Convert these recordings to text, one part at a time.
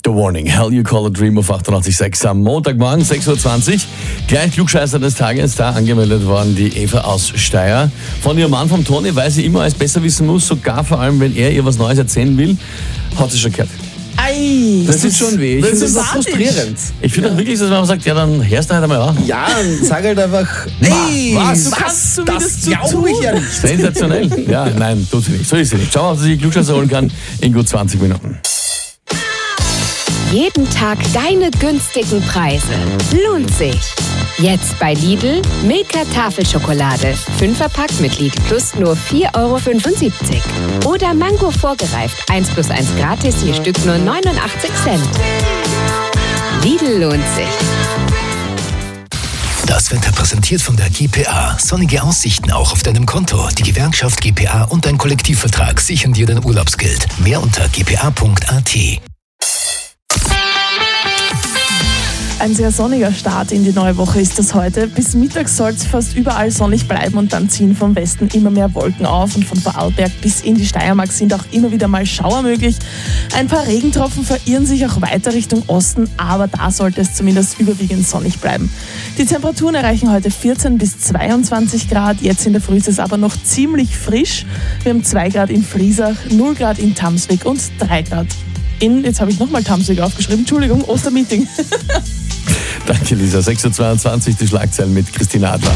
The Warning, Hell You Call a Dream auf 88.6 am Montagmorgen, 6.20 Uhr. Gleich Klugscheißer des Tages, da angemeldet worden die Eva aus Steyr. Von ihrem Mann, vom Toni, weil sie immer alles besser wissen muss, sogar vor allem, wenn er ihr was Neues erzählen will, hat sie schon gehört. Ei, das tut schon weh. Ich finde das frustrierend. Ich finde auch wirklich, dass man sagt, ja, dann hörst du halt einmal an. Ja, sag halt einfach, Ey, was? Das glaube ich ja nicht. Sensationell. Ja, nein, tut sie nicht. So ist sie nicht. Schau mal, ob sie sich Klugscheißer holen kann in gut 20 Minuten. Jeden Tag deine günstigen Preise. Lohnt sich. Jetzt bei Lidl Milka Tafelschokolade. 5er-Pack mit Lidl Plus nur 4,75 €. Oder Mango vorgereift. 1+1 gratis, je Stück nur 89 Cent. Lidl lohnt sich. Das Wetter präsentiert von der GPA. Sonnige Aussichten auch auf deinem Konto. Die Gewerkschaft GPA und dein Kollektivvertrag sichern dir dein Urlaubsgeld. Mehr unter gpa.at. Ein sehr sonniger Start in die neue Woche ist das heute. Bis Mittag soll es fast überall sonnig bleiben und dann ziehen vom Westen immer mehr Wolken auf und von Vorarlberg bis in die Steiermark sind auch immer wieder mal Schauer möglich. Ein paar Regentropfen verirren sich auch weiter Richtung Osten, aber da sollte es zumindest überwiegend sonnig bleiben. Die Temperaturen erreichen heute 14 bis 22 Grad. Jetzt in der Früh ist es aber noch ziemlich frisch. Wir haben 2 Grad in Friesach, 0 Grad in Tamsweg und 3 Grad jetzt habe ich nochmal Tamsweg aufgeschrieben, Entschuldigung, Ostermeeting. Danke, Lisa. 6.22 Uhr, die Schlagzeilen mit Christina Adler.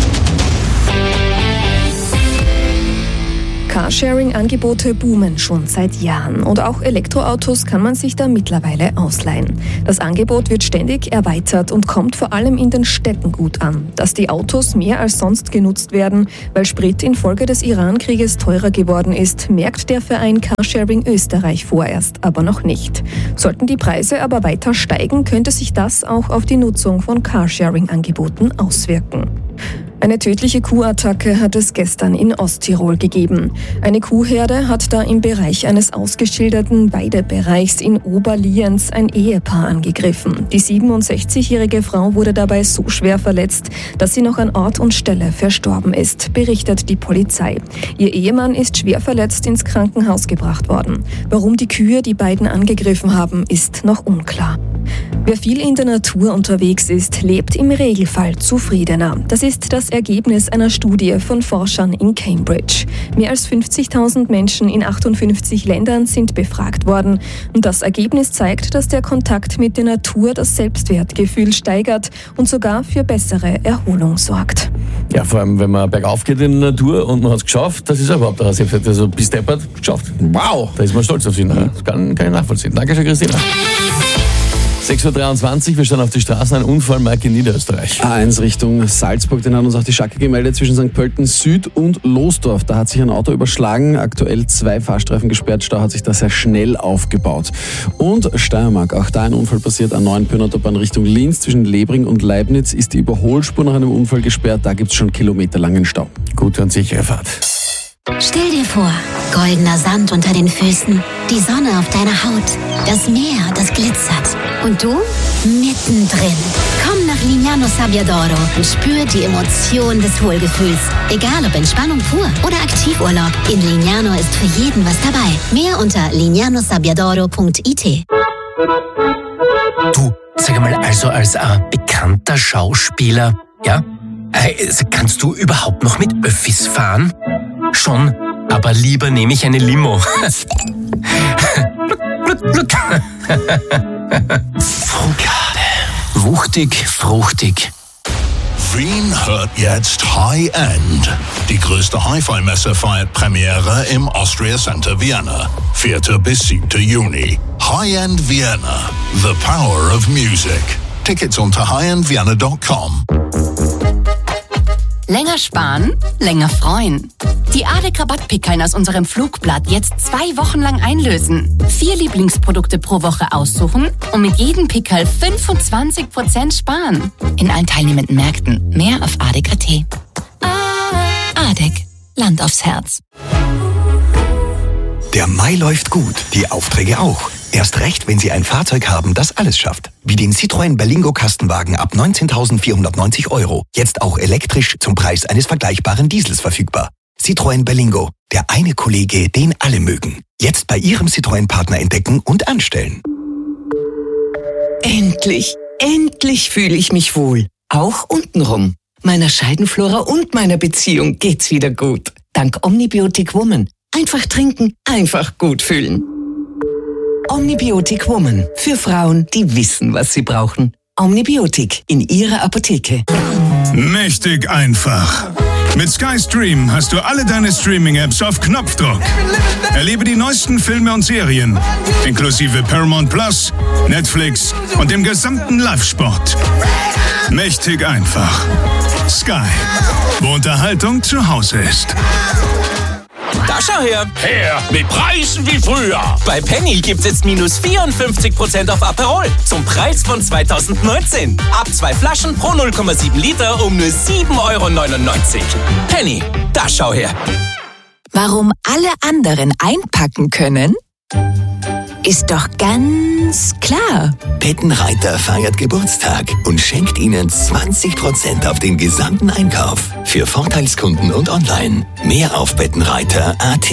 Carsharing-Angebote boomen schon seit Jahren und auch Elektroautos kann man sich da mittlerweile ausleihen. Das Angebot wird ständig erweitert und kommt vor allem in den Städten gut an. Dass die Autos mehr als sonst genutzt werden, weil Sprit infolge des Iran-Krieges teurer geworden ist, merkt der Verein Carsharing Österreich vorerst aber noch nicht. Sollten die Preise aber weiter steigen, könnte sich das auch auf die Nutzung von Carsharing-Angeboten auswirken. Eine tödliche Kuhattacke hat es gestern in Osttirol gegeben. Eine Kuhherde hat da im Bereich eines ausgeschilderten Weidebereichs in Oberlienz ein Ehepaar angegriffen. Die 67-jährige Frau wurde dabei so schwer verletzt, dass sie noch an Ort und Stelle verstorben ist, berichtet die Polizei. Ihr Ehemann ist schwer verletzt ins Krankenhaus gebracht worden. Warum die Kühe die beiden angegriffen haben, ist noch unklar. Wer viel in der Natur unterwegs ist, lebt im Regelfall zufriedener. Das ist das Ergebnis einer Studie von Forschern in Cambridge. Mehr als 50.000 Menschen in 58 Ländern sind befragt worden. Und das Ergebnis zeigt, dass der Kontakt mit der Natur das Selbstwertgefühl steigert und sogar für bessere Erholung sorgt. Ja, vor allem, wenn man bergauf geht in der Natur und man hat es geschafft, das ist überhaupt ein Selbstwert. Also bis deppert, geschafft. Wow! Da ist man stolz auf sich. Das kann ich nachvollziehen. Dankeschön, Christina. 6.23 Uhr, wir schauen auf die Straßen, ein Unfall, Mike, in Niederösterreich. A1 Richtung Salzburg, den hat uns auch die Schacke gemeldet zwischen St. Pölten Süd und Losdorf. Da hat sich ein Auto überschlagen, aktuell 2 Fahrstreifen gesperrt, Stau hat sich da sehr schnell aufgebaut. Und Steiermark, auch da ein Unfall passiert, an 9 Autobahn Richtung Linz, zwischen Lebring und Leibniz ist die Überholspur nach einem Unfall gesperrt, da gibt es schon kilometerlangen Stau. Gute und sichere Fahrt. Stell dir vor, goldener Sand unter den Füßen, die Sonne auf deiner Haut, das Meer, das glitzert. Und du mittendrin. Komm nach Lignano Sabbiadoro und spür die Emotion des Wohlgefühls. Egal ob Entspannung pur oder Aktivurlaub, in Lignano ist für jeden was dabei. Mehr unter lignanosabbiadoro.it. Du, sag mal, also als bekannter Schauspieler, ja? Kannst du überhaupt noch mit Öffis fahren? Schon, aber lieber nehme ich eine Limo. Frugade. Wuchtig, fruchtig. Wien hört jetzt High End. Die größte Hi-Fi-Messe feiert Premiere im Austria Center Vienna. 4. bis 7. Juni. High End Vienna. The Power of Music. Tickets unter highendvienna.com. Länger sparen, länger freuen. Die ADEC-Rabattpickeln aus unserem Flugblatt jetzt 2 Wochen lang einlösen. 4 Lieblingsprodukte pro Woche aussuchen und mit jedem Pickel 25% sparen. In allen teilnehmenden Märkten. Mehr auf ADEC.at. ADEC. Land aufs Herz. Der Mai läuft gut, die Aufträge auch. Erst recht, wenn Sie ein Fahrzeug haben, das alles schafft. Wie den Citroën Berlingo Kastenwagen ab 19.490 €. Jetzt auch elektrisch zum Preis eines vergleichbaren Diesels verfügbar. Citroën Berlingo, der eine Kollege, den alle mögen. Jetzt bei Ihrem Citroën-Partner entdecken und anstellen. Endlich fühle ich mich wohl. Auch untenrum. Meiner Scheidenflora und meiner Beziehung geht's wieder gut. Dank Omnibiotic Woman. Einfach trinken, einfach gut fühlen. Omnibiotic Woman. Für Frauen, die wissen, was sie brauchen. Omnibiotic in Ihrer Apotheke. Mächtig einfach. Mit Sky Stream hast du alle deine Streaming-Apps auf Knopfdruck. Erlebe die neuesten Filme und Serien, inklusive Paramount Plus, Netflix und dem gesamten Live-Sport. Mächtig einfach. Sky, wo Unterhaltung zu Hause ist. Da schau her. Mit Preisen wie früher. Bei Penny gibt's jetzt minus 54% auf Aperol. Zum Preis von 2019. Ab 2 Flaschen pro 0,7 Liter um nur 7,99 €. Penny, da schau her. Warum alle anderen einpacken können, ist doch ganz klar. Bettenreiter feiert Geburtstag und schenkt Ihnen 20% auf den gesamten Einkauf. Für Vorteilskunden und online. Mehr auf bettenreiter.at.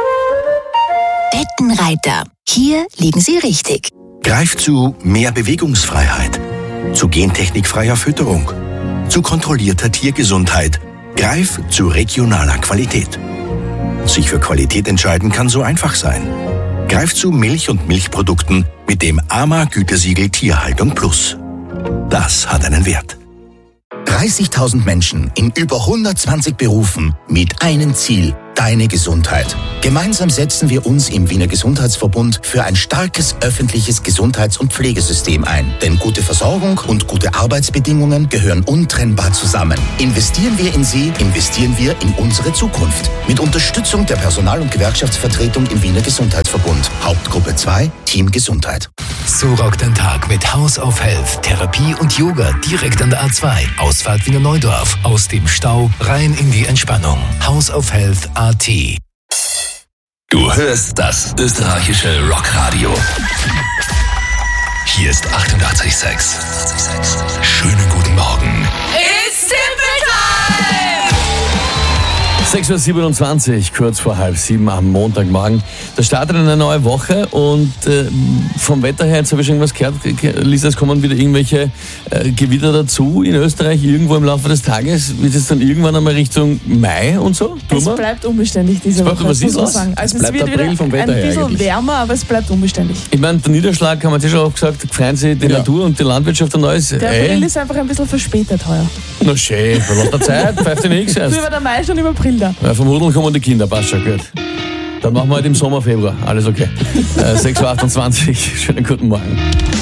Bettenreiter. Hier liegen Sie richtig. Greif zu mehr Bewegungsfreiheit, zu gentechnikfreier Fütterung, zu kontrollierter Tiergesundheit. Greif zu regionaler Qualität. Sich für Qualität entscheiden kann so einfach sein. Greif zu Milch und Milchprodukten mit dem AMA-Gütesiegel Tierhaltung Plus. Das hat einen Wert. 30.000 Menschen in über 120 Berufen mit einem Ziel: deine Gesundheit. Gemeinsam setzen wir uns im Wiener Gesundheitsverbund für ein starkes öffentliches Gesundheits- und Pflegesystem ein. Denn gute Versorgung und gute Arbeitsbedingungen gehören untrennbar zusammen. Investieren wir in sie, investieren wir in unsere Zukunft. Mit Unterstützung der Personal- und Gewerkschaftsvertretung im Wiener Gesundheitsverbund. Hauptgruppe 2, Team Gesundheit. So rockt ein Tag mit House of Health, Therapie und Yoga direkt an der A2. Ausfahrt Wiener Neudorf. Aus dem Stau rein in die Entspannung. House of Health AT. Du hörst das österreichische Rockradio. Hier ist 88,6. Schönen guten Morgen. It's Simple Time! 6:27 Uhr, kurz vor 6:30 am Montagmorgen. Da startet eine neue Woche und vom Wetter her, jetzt habe ich schon irgendwas gehört, Lisa, es kommen wieder irgendwelche Gewitter dazu in Österreich, irgendwo im Laufe des Tages. Wird es dann irgendwann einmal Richtung Mai und so? Es bleibt unbeständig diese Woche, was ist muss man das? sagen. Also Es bleibt wird April wieder vom Wetter ein her bisschen eigentlich. wärmer, aber es bleibt unbeständig. Ich meine, der Niederschlag, haben wir jetzt schon oft gesagt, freuen sich die Natur und die Landwirtschaft und alles. Der April ist einfach ein bisschen verspätet heuer. Na schön, bei lauter Zeit, pfeift dir nichts erst. Früher war der Mai schon im April da. Ja, vom Hudeln kommen die Kinder, passt schon gut. Dann machen wir halt im Sommer, Februar, alles okay. 6:28 Uhr, schönen guten Morgen.